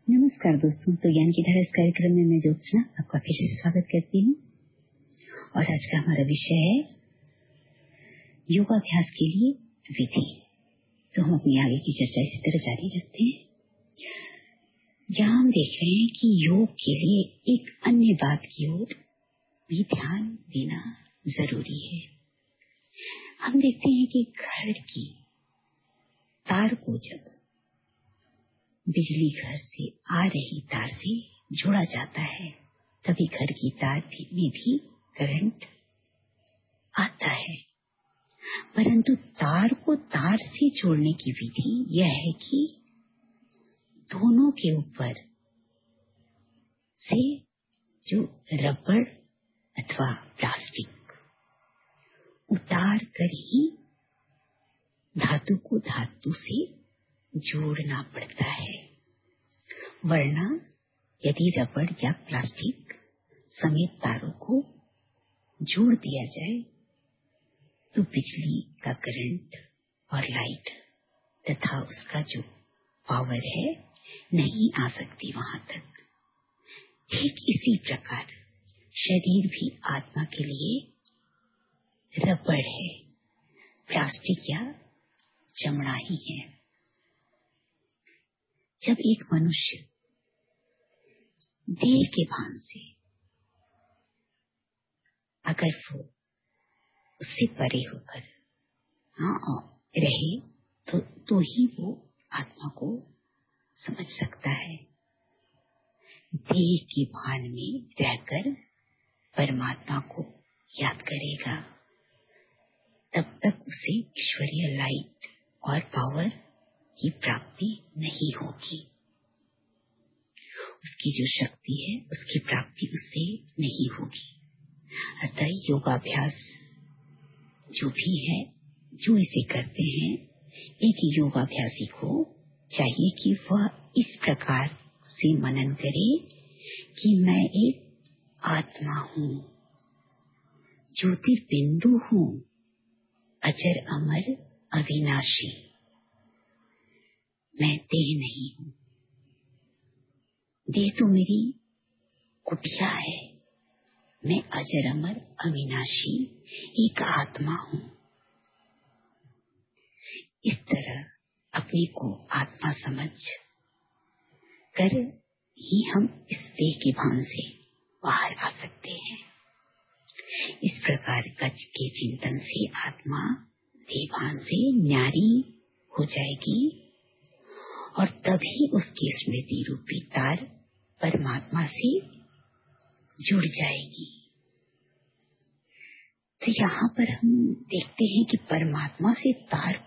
नमस्कार दोस्तों, तो ज्ञान की धारा इस कार्यक्रम में मैं ज्योत्सना आपका फिर से स्वागत करती हूँ। और आज का हमारा विषय है योगाभ्यास के लिए विधि। तो हम अपनी आगे की चर्चा इसी तरह जारी रखते हैं। यहाँ हम देख रहे हैं कि योग के लिए एक अन्य बात की ओर भी ध्यान देना जरूरी है। हम देखते हैं कि घर की तार को जब बिजली घर से आ रही तार से जोड़ा जाता है, तभी घर की तार में भी करंट आता है। परंतु तार को तार से जोड़ने की विधि यह है कि दोनों के ऊपर से जो रबड़ अथवा प्लास्टिक उतार कर ही धातु को धातु से जोड़ना पड़ता है। वरना यदि रबड़ या प्लास्टिक समेत तारों को जोड़ दिया जाए तो बिजली का करंट और लाइट तथा उसका जो पावर है नहीं आ सकती वहां तक। ठीक इसी प्रकार शरीर भी आत्मा के लिए रबड़ है, प्लास्टिक या चमड़ा ही है। जब एक मनुष्य देह के भान से अगर वो उससे परे होकर रहे तो ही वो आत्मा को समझ सकता है। देह के भान में रहकर परमात्मा को याद करेगा, तब तक उसे ईश्वरीय लाइट और पावर की प्राप्ति नहीं होगी। उसकी जो शक्ति है उसकी प्राप्ति उससे नहीं होगी। अतः योगाभ्यास जो भी है, जो इसे करते हैं, एक योगाभ्यासी को चाहिए कि वह इस प्रकार से मनन करे कि मैं एक आत्मा हूँ, ज्योतिर्बिंदु हूँ, अजर अमर अविनाशी। मैं देह नहीं हूँ। देह तो मेरी कुटिया है। मैं अजर अमर अविनाशी एक आत्मा हूँ। इस तरह अपने को आत्मा समझ कर ही हम इस देह के भान से बाहर आ सकते हैं। इस प्रकार कच के चिंतन से आत्मा देह भान से न्यारी हो जाएगी और तभी उसकी स्मृति रूपी तार परमात्मा से जुड़ जाएगी। तो यहाँ पर हम देखते हैं कि परमात्मा से तार